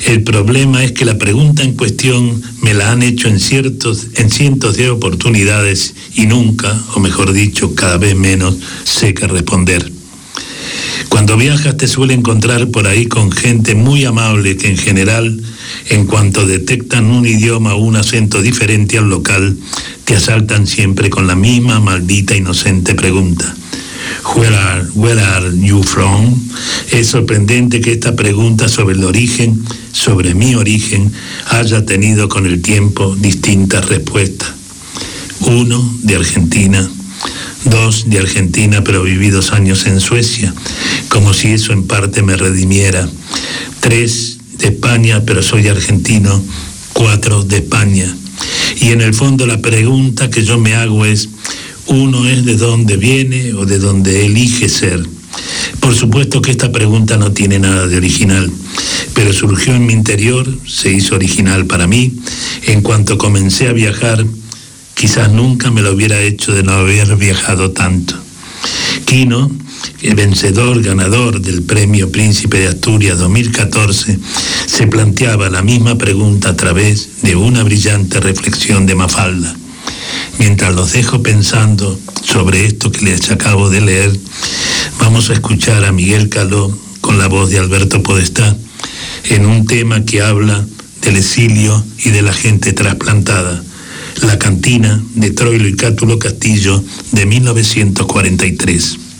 El problema es que la pregunta en cuestión me la han hecho en cientos de oportunidades y nunca, o mejor dicho, cada vez menos, sé qué responder. Cuando viajas te suele encontrar por ahí con gente muy amable que en general, en cuanto detectan un idioma o un acento diferente al local, te asaltan siempre con la misma maldita inocente pregunta. Where are you from? Es sorprendente que esta pregunta sobre el origen, sobre mi origen, haya tenido con el tiempo distintas respuestas. 1, de Argentina. 2, de Argentina, pero viví 2 años en Suecia, como si eso en parte me redimiera. 3, de España, pero soy argentino. 4, de España. Y en el fondo la pregunta que yo me hago es, ¿uno es de dónde viene o de dónde elige ser? Por supuesto que esta pregunta no tiene nada de original, pero surgió en mi interior, se hizo original para mí, en cuanto comencé a viajar. Quizás nunca me lo hubiera hecho de no haber viajado tanto. Quino, el vencedor, ganador del Premio Príncipe de Asturias 2014, se planteaba la misma pregunta a través de una brillante reflexión de Mafalda. Mientras los dejo pensando sobre esto que les acabo de leer, vamos a escuchar a Miguel Caló con la voz de Alberto Podestá en un tema que habla del exilio y de la gente trasplantada, La cantina de Troilo y Cátulo Castillo de 1943.